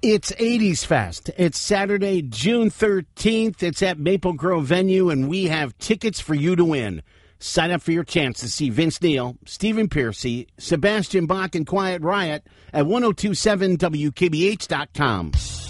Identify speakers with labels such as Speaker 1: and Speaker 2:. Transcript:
Speaker 1: It's 80s Fest. It's Saturday, June 13th. It's at Maple Grove Venue, and we have tickets for you to win. Sign up for your chance to see Vince Neil, Stephen Pearcy, Sebastian Bach, and Quiet Riot at 1027wkbh.com.